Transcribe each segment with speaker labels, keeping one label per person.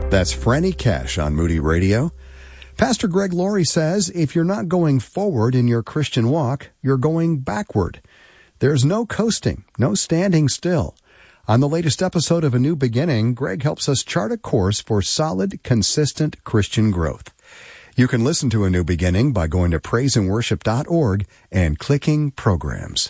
Speaker 1: That's Franny Cash on Moody Radio. Pastor Greg Laurie says if you're not going forward in your Christian walk, you're going backward. There's no coasting, no standing still. On the latest episode of A New Beginning, Greg helps us chart a course for solid, consistent Christian growth. You can listen to A New Beginning by going to praiseandworship.org and clicking Programs.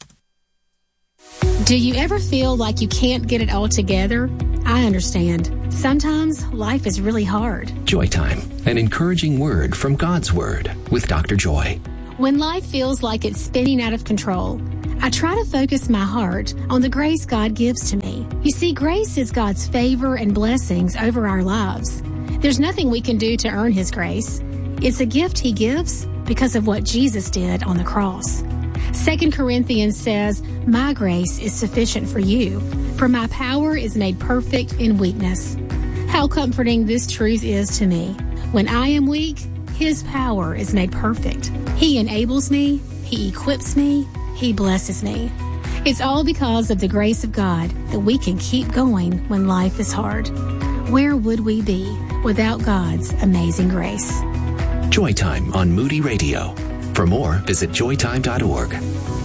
Speaker 2: Do you ever feel like you can't get it all together? I understand. Sometimes life is really hard.
Speaker 3: Joy Time, an encouraging word from God's Word with Dr. Joy.
Speaker 2: When life feels like it's spinning out of control, I try to focus my heart on the grace God gives to me. You see, grace is God's favor and blessings over our lives. There's nothing we can do to earn His grace. It's a gift He gives because of what Jesus did on the cross. 2 Corinthians says, "My grace is sufficient for you, for my power is made perfect in weakness." How comforting this truth is to me. When I am weak, His power is made perfect. He enables me, He equips me, He blesses me. It's all because of the grace of God that we can keep going when life is hard. Where would we be without God's amazing grace?
Speaker 3: Joy Time on Moody Radio. For more, visit joytime.org.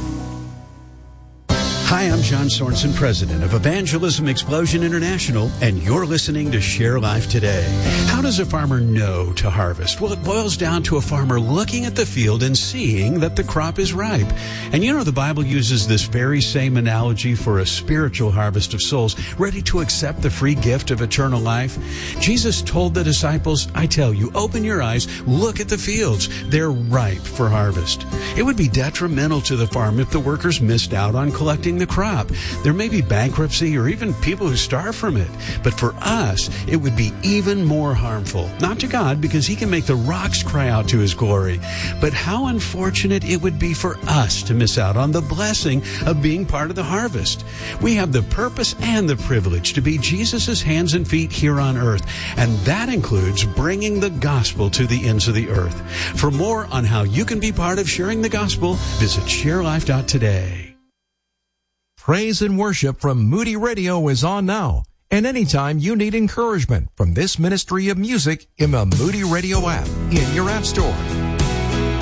Speaker 4: Hi, I'm John Sorensen, president of Evangelism Explosion International, and you're listening to Share Life Today. How does a farmer know to harvest? Well, it boils down to a farmer looking at the field and seeing that the crop is ripe. And you know, the Bible uses this very same analogy for a spiritual harvest of souls ready to accept the free gift of eternal life. Jesus told the disciples, I tell you, open your eyes, look at the fields. They're ripe for harvest. It would be detrimental to the farm if the workers missed out on collecting the crop. There may be bankruptcy or even people who starve from it. But for us, it would be even more harmful. Not to God, because He can make the rocks cry out to His glory. But how unfortunate it would be for us to miss out on the blessing of being part of the harvest. We have the purpose and the privilege to be Jesus' hands and feet here on earth. And that includes bringing the gospel to the ends of the earth. For more on how you can be part of sharing the gospel, visit sharelife.today.
Speaker 5: Praise and worship from Moody Radio is on now. And anytime you need encouragement from this ministry of music in the Moody Radio app in your app store.